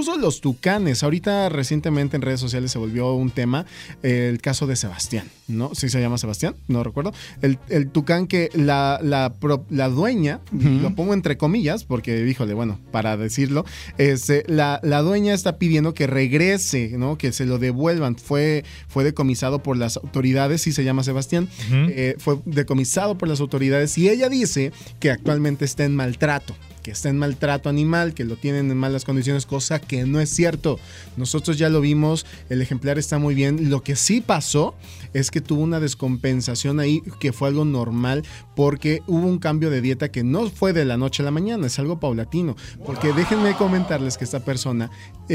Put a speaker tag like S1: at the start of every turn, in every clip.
S1: incluso los tucanes. Ahorita recientemente en redes sociales se volvió un tema el caso de Sebastián, ¿no? ¿Sí se llama Sebastián? No recuerdo. El tucán que la dueña, lo pongo entre comillas porque, híjole, bueno, para decirlo, la dueña está pidiendo que regrese, ¿no? Que se lo devuelvan. Fue decomisado por las autoridades, sí se llama Sebastián, fue decomisado por las autoridades y ella dice que actualmente está en maltrato. Que está en maltrato animal, que lo tienen en malas condiciones, cosa que no es cierto. Nosotros ya lo vimos, el ejemplar está muy bien. Lo que sí pasó es que tuvo una descompensación ahí, que fue algo normal, porque hubo un cambio de dieta que no fue de la noche a la mañana, es algo paulatino. Porque déjenme comentarles que esta persona,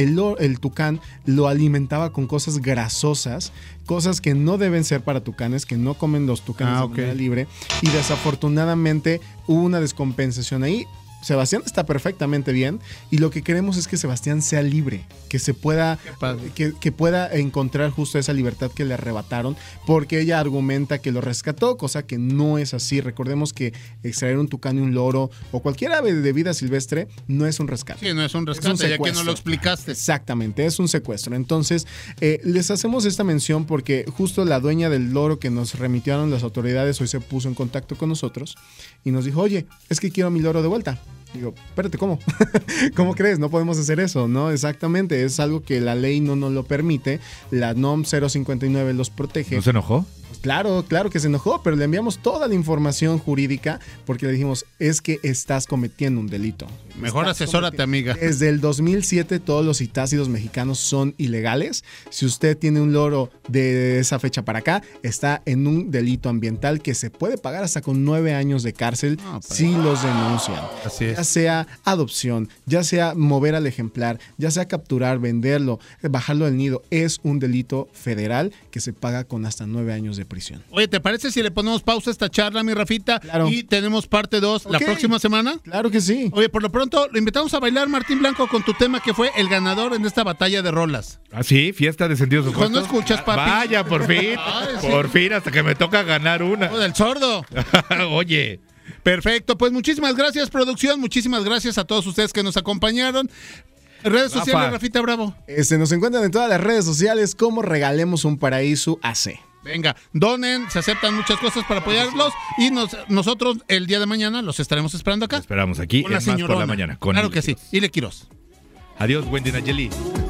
S1: el tucán, lo alimentaba con cosas grasosas, cosas que no deben ser para tucanes, que no comen los tucanes de manera libre, y desafortunadamente hubo una descompensación ahí. Sebastián está perfectamente bien y lo que queremos es que Sebastián sea libre, que se pueda que pueda encontrar justo esa libertad que le arrebataron, porque ella argumenta que lo rescató, cosa que no es así. Recordemos que extraer un tucán y un loro o cualquier ave de vida silvestre no es un rescate.
S2: Sí, no es un rescate, ya que no lo explicaste.
S1: Exactamente, es un secuestro. Entonces, les hacemos esta mención porque justo la dueña del loro que nos remitieron las autoridades hoy se puso en contacto con nosotros y nos dijo, oye, es que quiero mi loro de vuelta. Digo, espérate, ¿cómo? ¿Cómo crees? No podemos hacer eso, ¿no? Exactamente, es algo que la ley no nos lo permite. La NOM 059 los protege.
S3: ¿No se enojó?
S1: Pues claro que se enojó, pero le enviamos toda la información jurídica porque le dijimos, es que estás cometiendo un delito.
S2: Mejor asesórate, amiga.
S1: Desde el 2007 todos los citácidos mexicanos son ilegales. Si usted tiene un loro de esa fecha para acá, está en un delito ambiental que se puede pagar hasta con 9 años de cárcel si los denuncian.
S2: Así es.
S1: Ya sea adopción, ya sea mover al ejemplar, ya sea capturar, venderlo, bajarlo del nido, es un delito federal que se paga con hasta 9 años de prisión.
S2: Oye, ¿te parece si le ponemos pausa a esta charla, mi Rafita?
S1: Claro.
S2: Y tenemos parte 2 la próxima semana.
S1: Claro que sí.
S2: Oye, por lo pronto, lo invitamos a bailar, Martín Blanco, con tu tema que fue el ganador en esta batalla de rolas.
S3: ¿Ah, sí? ¿Fiesta de sentidos opuestos?
S2: ¿Cuándo escuchas, papi?
S3: Vaya, por fin.
S2: Ay, sí.
S3: Por fin, hasta que me toca ganar una.
S2: ¡Oh, del sordo!
S3: Oye.
S2: Perfecto, pues muchísimas gracias, producción. Muchísimas gracias a todos ustedes que nos acompañaron. Redes sociales, Rafita Bravo.
S1: Nos encuentran en todas las redes sociales como Regalemos un Paraíso AC.
S2: Venga, donen, se aceptan muchas cosas para apoyarlos y nosotros el día de mañana los estaremos esperando acá.
S3: Los esperamos aquí
S2: con la
S3: en Más por
S2: señorona.
S3: la Mañana.
S2: Claro que sí. Y Le Quiroz.
S3: Adiós, Wendy Nayeli.